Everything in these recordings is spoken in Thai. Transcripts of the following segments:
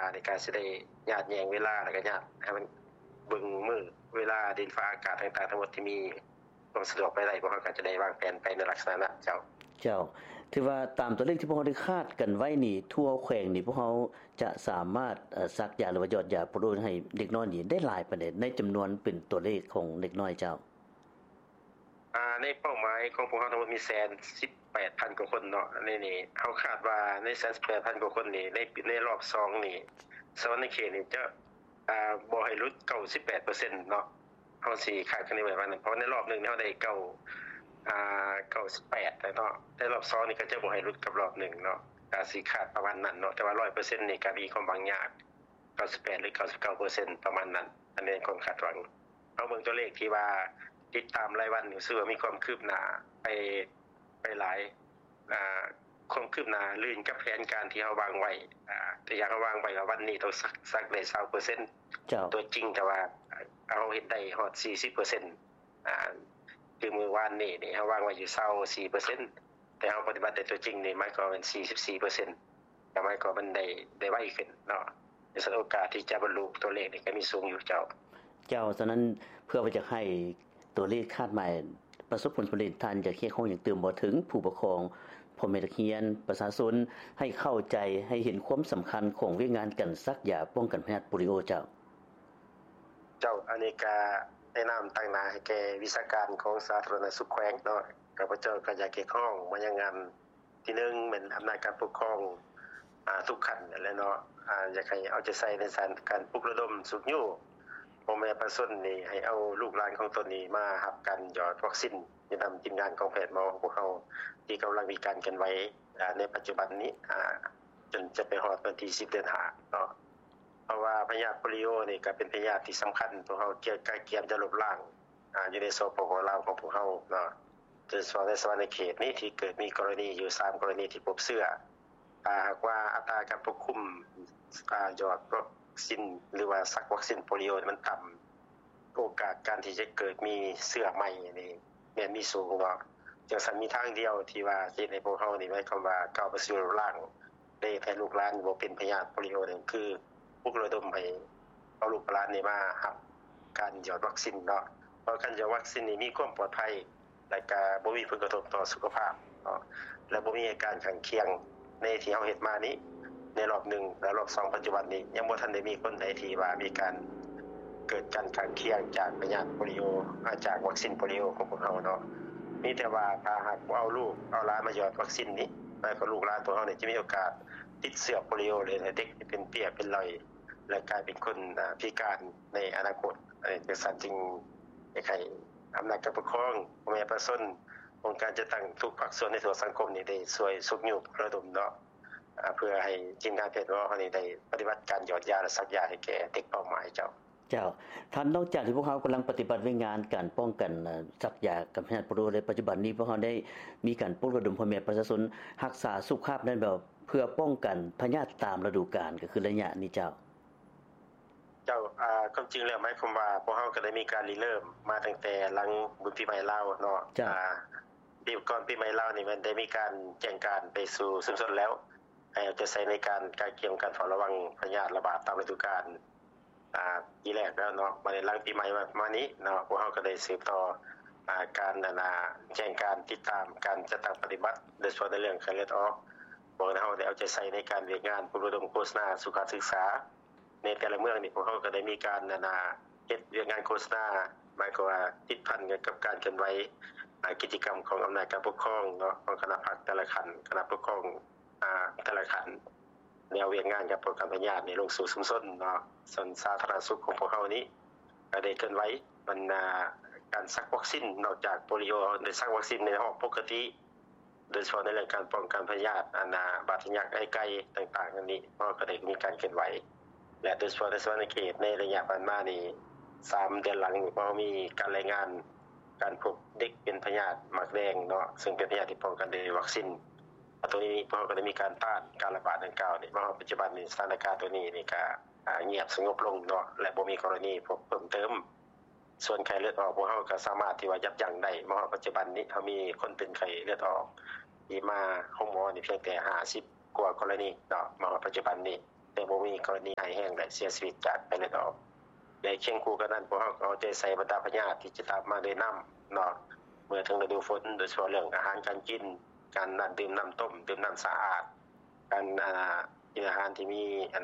ในการสิได้ญาติแยงเวลาแล้วก็ญาติให้มันเบิ่งมื้อเวลาดินฟ้าอากาศต่างๆทั้งหมดที่มีความสะดวกไปได้พวกเราก็จะได้วางแผนไปในลักษณะนั้นเจ้าถือว่าตามตัวเลขที่พวกเราได้คาดกันไว้นี่ทั่วแขวงนี่พวกเราจะสามารถซักยาหรือว่าหยอดยาโปรโดให้เด็กน้อยนี่ได้หลายปานใดในจำนวนเป็นตัวเลขของเด็กน้อยเจ้าในเป้าหมายของพวกเราทั้งหมดมี118,000 กว่าคนเนาะนี่เฮาคาดว่าใน 118,000 กว่าคนนี่ในรอบ2นี่สวรรค์เขตนี่จะบ่ให้หลุด 98% เนาะเฮาสิคาดคะเนไว้ว่านั้นเพราะในรอบ1นี่เฮาได้98แล้วเนาะในรอบ2นี่ก็จะบ่ให้หลุดกับรอบ1เนาะก็สิคาดประมาณนั้นเนาะแต่ว่า 100% นี่ก็มีความบางยาก98หรือ 99% ประมาณนั้นอันนี้ความคาดหวังเอาเบิ่งตัวเลขที่ว่าติดตามรายวันนี่รู้สึกว่ามีความคืบหน้าไปหลายความคืบหน้าลื่นกับแผนการที่เฮาวางไว้แต่อย่างวางไว้ว่าวันนี้ต้องสักได้ 20% ตัวจริงแต่ว่าเอาเฮ็ดได้ฮอด 40% คือมื้อวานนี่เฮาวางไว้อยู่ 24% แต่เฮาปฏิบัติได้ตัวจริงนี่มันก็เป็น 44% แต่มันก็มันได้ไวขึ้นเนาะในโอกาสที่จะบรรลุตัวเลขนี่ก็มีสูงอยู่เจ้าฉะนั้นเพื่อว่าจะให้ตัวเลขคาดหมายประสบผลสำเร็จท่านจะเคียงคงอย่างเติมบ่ถึงผู้ปกครองพ่อแม่นักเรียนประชาชนให้เข้าใจให้เห็นความสำคัญของเรื่องงานกันซักยาป้องกันพยาธิโปลิโอเจ้าอันนี้ก็แนะนําตั้งหน้าให้แก่วิชาการของสาธารณสุขแขวงเนาะข้าพเจ้าก็อยากเกี่ยวข้องมายังงานที่1เป็นอำนาจการปกครองทุกขั้นนั่นแหละเนาะอยากให้เอาใจใส่ในการปลุกระดมสุขอยู่พ่อแม่ประชาชนนี่ให้เอาลูกหลานของตนนี้มารับการหยอดวัคซีนที่นําทีมงานของแพทย์หมอของพวกเฮาที่กําลังมีการกันไว้ในปัจจุบันนี้จนจะไปฮอดวันที่10เดือน5เนาะเพราะว่าพยาธิโปลิโอนี่ก็เป็นพยาธิที่สําคัญพวกเฮาเกี่ยวจะลบล้างอยู่ในสปปลาวของพวกเฮาเนาะโดยเฉพาะในสวรรค์เขตนี้ที่เกิดมีกรณีอยู่3กรณีที่พบเชื้อหากว่าอัตราการควบคุมหยอดวัคซีนหรือว่าซักวัคซีนโปลิโอมันต่ําโอกาสการที่จะเกิดมีเชื้อใหม่นี่แม่นมีสูงเนาะจังซั่นมีทางเดียวที่ว่าสิให้พวกเฮานี่หมายความว่าก้าวไปสู่ล้างได้ให้ลูกหลานบ่เป็นพยาธิโปลิโอนั่นคือปลุกระดมให้เอาลูกหลานนี่มารับการหยอดวัคซีนเนาะเพราะการหยอดวัคซีนนี่มีความปลอดภัยและก็บ่มีผลกระทบต่อสุขภาพเนาะและบ่มีอาการข้างเคียงในที่เฮาเฮ็ดมานี้ในรอบ1และรอบ2ปัจจุบันนี้ยังบ่ทันได้มีคนใดที่ว่ามีการเกิดการข้างเคียงจากพยาธิโปลิโอจากวัคซีนโปลิโอของพวกเฮาเนาะมีแต่ว่าถ้าหากเอาลูกเอาหลานมาหยอดวัคซีนนี้ไปก็ลูกหลานตัวเฮานี่จะมีโอกาสติดเชื้อโปลิโอเลยเด็กเป็นเปียเป็นลอยและกลายเป็นคนพิการในอนาคตจังซั่นจึงให้อำนาจการปกครองพ่อแม่ประชาชนองค์การจะตั้งทุกภาคส่วนในส่วนสังคมนี่ได้ช่วยสุขอยู่ระดมเนาะเพื่อให้ทีมงานแพทย์ว่าเฮานี่ได้ปฏิบัติการหยอดยาและซักยาให้แก่เด็กเป้าหมายเจ้าท่านนอกจากที่พวกเขากําลังปฏิบัติงานการป้องกันซักยากับพยาธิโปลิโอในปัจจุบันนี้พวกเขาได้มีการปลุกระดมพ่อแม่ประชาชนรักษาสุขภาพนั้นแบบเพื่อป้องกันพยาธิตามฤดูกาลก็คือระยะนี้เจ้าความจริงแล้วหมายความว่าพวกเฮาก็ได้มีการริเริ่มมาตั้งแต่หลังบุญปีใหม่ลาวเนาะปีก่อนปีใหม่ลาวนี่มันได้มีการแจ้งการไปสู่ชุมชนแล้วให้เอาใจใส่ในการเกี่ยวกันเฝ้าระวังพยาธิระบาดตามฤดูกาลปีแรกแล้วเนาะมาในหลังปีใหม่มานี้เนาะพวกเฮาก็ได้สืบต่อการแจ้งการติดตามการจัดตั้งปฏิบัติโดยเฉพาะในเรื่องไข้เลือดออกพวกเฮาได้เอาใจใส่ในการเวียกงานปลุกระดมโฆษณาสุขศึกษาในแต่ละเมืองนี่พวกเฮาก็ได้มีการเฮ็ดเวียกงานโฆษณาหมายความว่าติดพันกับการเคลื่อนไหวกิจกรรมของอำนาจการปกครองเนาะของคณะภาคแต่ละขันคณะปกครองแต่ละขันแนวเวียกงานกับโปรแกรมพยาธินี่ลงสู่ชุมชนเนาะส่วนสาธารณสุขของพวกเฮานี้ก็ได้เคลื่อนไหวมันการซักวัคซีนนอกจากโปลิโอได้ซักวัคซีนในห้องปกติโดยเฉพาะในเรื่องการป้องกันพยาธิบาดทะยักไข้ต่างๆอันนี้ก็ได้มีการเคลื่อนไหวและโดยเฉพาะในสวรรค์เขตในระยะผ่านมานี่3เดือนหลังก็มีการรายงานการพบเด็กเป็นพยาธิหมากแดงเนาะซึ่งเป็นพยาธิที่ป้องกันด้วยวัคซีนตัวนี้พวกเราก็ได้มีการต้านการระบาดดังกล่าวนี่ว่าปัจจุบันนี้สถานการณ์ตัวนี้นี่ก็เงียบสงบลงเนาะและบ่มีกรณีพบเพิ่มเติมส่วนไข้เลือดออกพวกเราก็สามารถที่ว่ายับยั้งได้เพราะปัจจุบันนี้เฮามีคนเป็นไข้เลือดออกที่มาห้องหมอนี่เพียงแต่50กว่ากรณีเนาะมาปัจจุบันนี้แต่บ่มีกรณีให้แห้งและเสียชีวิตจากไปเลยดอกได้เคียงคู่กันนั้นพวกเราก็เอาใจใส่บรรดาพญาติที่จะตามมาด้วยน้ำเนาะเมื่อถึงฤดูฝนโดยเฉพาะเรื่องอาหารการกินการดื่มน้ำต้มดื่มน้ำสะอาดการกินอาหารที่มี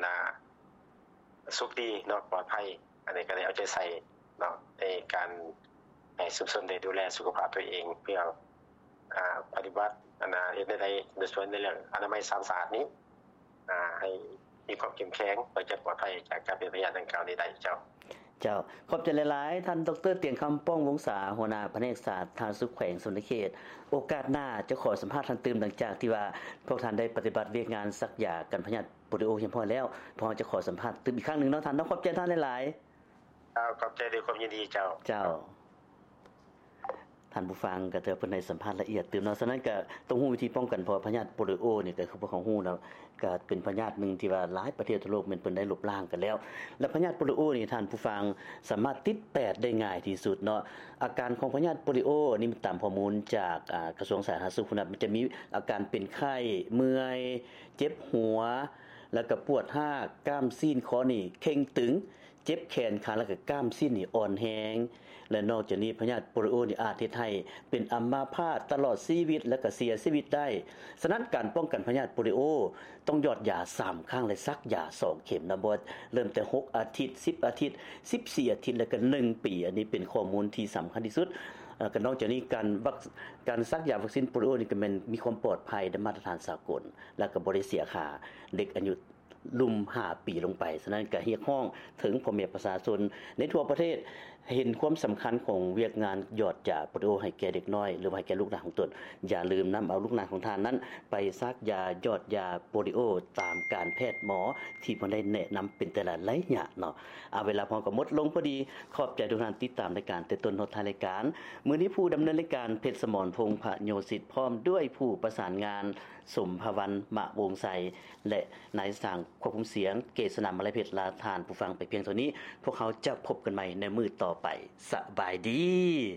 สุขดีเนาะปลอดภัยอันนี้ก็ได้เอาใจใส่เนาะในการให้ชุมชนได้ดูแลสุขภาพตัวเองเพื่อปฏิบัติเฮ็ดได้โดยเฉพาะในเรื่องอนามัยสะอาดนี้ให้มีความเข้มแข็งเพื่อจะปลอดภัยจากการเป็นพยานดังกล่าวนี้ได้เจ้าขอบใจหลายๆท่านดร.เตียงคำป้องวงศาหัวหน้าแผนกศาสตร์ทางสุขแขวงสนเขตโอกาสหน้าจะขอสัมภาษณ์ท่านตื่มหลังจากที่ว่าพวกท่านได้ปฏิบัติเวียกงานซักยากันพยาธิโปลิโอเพียงพอแล้วพอจะขอสัมภาษณ์ตื่มอีกครั้งนึงเนาะท่านขอบใจท่านหลายๆขอบใจด้วยความยินดีเจ้าท่านผู้ฟังก็จะเพิ่นได้สัมภาษณ์ละเอียดตื่มเนาะฉะนั้นก็ต้องฮู้วิธีป้องกันเพราะพยาธิโปลิโอนี่ก็คือพวกเขาฮู้แล้วก็เป็นพยาธินึงที่ว่าหลายประเทศทั่วโลกมันเพิ่นได้ลบล้างกันแล้วและพยาธิโปลิโอนี่ท่านผู้ฟังสามารถติดแปดได้ง่ายที่สุดเนาะอาการของพยาธิโปลิโอนี่ตามข้อมูลจากกระทรวงสาธารณสุขมันจะมีอาการเป็นไข้เมื่อยเจ็บหัวแล้วก็ปวดหากกล้ามซีนคอนี่เข่งตึงเจ็บแขนขาแล้วก็กล้ามซีนนี่อ่อนแรงและนอกจากนี้พยาธิโปลิโอนี่อาจเฮ็ดให้เป็นอัมพาตตลอดชีวิตและก็เสียชีวิตได้ฉะนั้นการป้องกันพยาธิโปลิโอต้องหยอดยา3ครั้งและซักยา2เข็มนะบ่เริ่มแต่6อาทิตย์10อาทิตย์14อาทิตย์แล้วก็1ปีอันนี้เป็นข้อมูลที่สำคัญที่สุดก็นอกจากนี้การซักยาวัคซีนโปลิโอนี่ก็มันมีความปลอดภัยได้มาตรฐานสากลและก็บ่ได้เสียค่าเด็กอายุลุ่ม5ปีลงไปฉะนั้นก็เรียกร้องถึงพ่อแม่ประชาชนในทั่วประเทศเห็นความสำคัญของเวียกงานหยอดยาโปลิโอให้แก่เด็กน้อยหรือว่าให้แก่ลูกหลานของตนอย่าลืมนำเอาลูกหลานของท่านนั้นไปซักยาหยอดยาโปลิโอตามการแพทย์หมอที่เพิ่นได้แนะนำเป็นแต่ละระยะเนาะเวลาพอก็หมดลงพอดีขอบใจทุกท่านติดตามรายการแต่ต้นฮอดท้ายรายการมื้อนี้ผู้ดำเนินรายการเพชรสมรพงษ์พโยสิทธิ์พร้อมด้วยผู้ประสานงานสมภวันมะวงไสและนายสร้างควบคุมเสียงเกษณามะไรเพชรลาทานผู้ฟังไปเพียงเท่านี้พวกเขาจะพบกันใหม่ในมื้อต่อไปสบายดี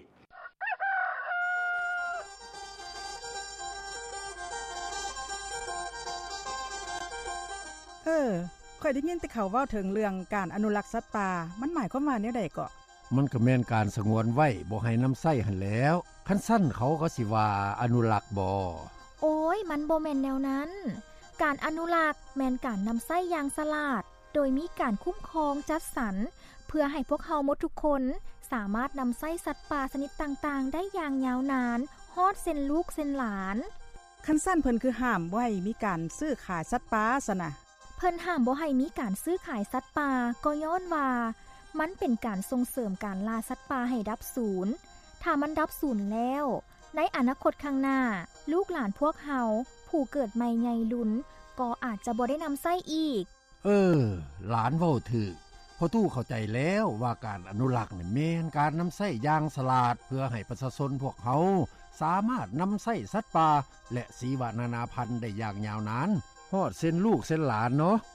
ค่อยได้ยินแต่เขาเว้าถึงเรื่องการอนุรักษ์สัตว์ป่ามันหมายความว่าแนวใดก็มันก็แม่นการสงวนไว้บ่ให้น้ำไส้หั่นแล้วคันซั่นเขาก็สิว่าอนุรักษ์บ่โอ้ยมันบ่แม่นแนวนั้นการอนุรักษ์แม่นการนำไส้อย่างฉลาดโดยมีการคุ้มครองจัดสรรเพื่อให้พวกเฮาหมดทุกคนสามารถนำไส้สัตว์ป่าชนิดต่างๆได้อย่างยาวนานฮอดเส้นลูกเส้นหลานคันซั่นเพิ่นคือห้ามบ่ให้มีการซื้อขายสัตว์ป่าซะนะเพิ่นห้ามบ่ให้มีการซื้อขายสัตว์ป่าก็ย้อนว่ามันเป็นการส่งเสริมการล่าสัตว์ป่าให้ดับสูญถ้ามันดับสูญแล้วในอนาคตข้างหน้าลูกหลานพวกเฮาผู้เกิดใหม่ใหญ่ลุ้นก็อาจจะบ่ได้นำไส้อีกหลานเว้าถูกพอตู้เข้าใจแล้วว่าการอนุรักษ์นี่แม่นการนำไส้อย่างฉลาดเพื่อให้ประชาชนพวกเขาสามารถนำไส้สัตว์ป่าและชีวนานาพันธุ์ได้อย่างยาวนานฮอดเส้นลูกเส้นหลานเนาะ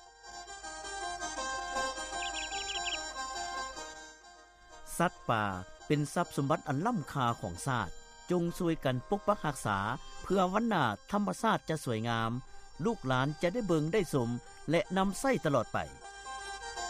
สัตว์ป่าเป็นทรัพย์สมบัติอันล้ำค่าของชาติจงช่วยกันปกปักรักษาเพื่อวันหน้าธรรมชาติจะสวยงามลูกหลานจะได้เบิ่งได้สมและนำไส้ตลอดไป